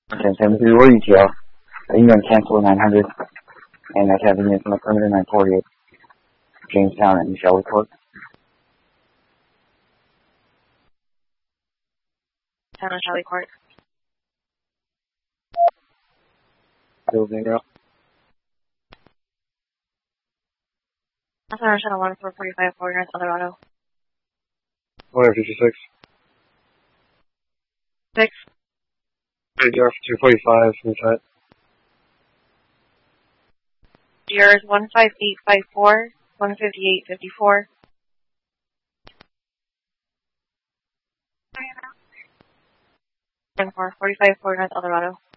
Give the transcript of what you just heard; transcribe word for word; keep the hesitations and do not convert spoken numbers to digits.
ten seventy-three retail. Are you going to cancel nine hundred? And that's having it from the perimeter nine forty-eight. Jamestown and Shelby Court. Town and Shelby Court. Building girl. That's our channel one four forty-five four North Eldorado. one fifty-six. Six. A D R for two forty-five from the site. D R is one five eight five four, one fifty-eight fifty-four. And four forty-five four North Eldorado.